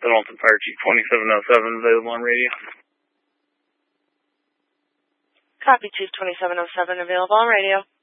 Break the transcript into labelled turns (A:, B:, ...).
A: Alton Fire Chief 2707 available on radio.
B: Copy, Chief 2707 available on radio.